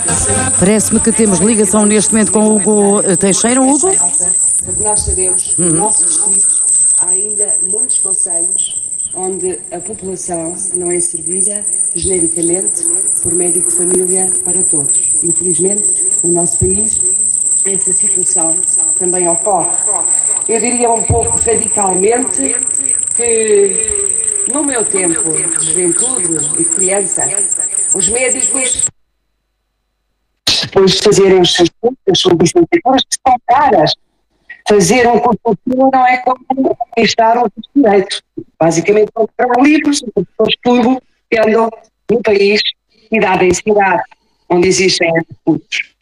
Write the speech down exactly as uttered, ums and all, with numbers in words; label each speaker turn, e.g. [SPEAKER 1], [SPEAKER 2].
[SPEAKER 1] Parece-me que temos ligação neste momento com o Hugo Teixeira. Hugo?
[SPEAKER 2] Porque nós sabemos que no nosso distrito há ainda muitos concelhos onde a população não é servida genericamente por médico de família para todos. Infelizmente, no nosso país, essa situação também ocorre. Eu diria um pouco radicalmente que no meu tempo de juventude e de criança, os médicos, depois de fazerem os seus cursos, as suas licenciaturas, que são caras, fazer um curso não é como estar um curso de direito. Basicamente, comprar livros, um estudo que andam no país, cidade em cidade, onde existem esses cursos.